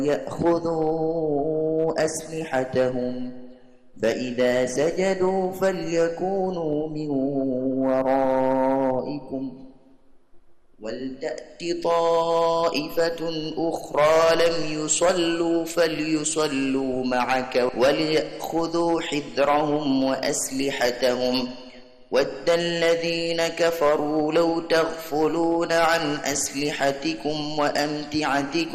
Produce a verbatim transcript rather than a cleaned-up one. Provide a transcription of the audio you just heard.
يأخذوا أسلحتهم فإذا سجدوا فليكونوا من ورائكم ولتأت طائفة أخرى لم يصلوا فليصلوا معك وليأخذوا حذرهم وأسلحتهم ود الذين كفروا لو تغفلون عن أسلحتكم وأمتعتكم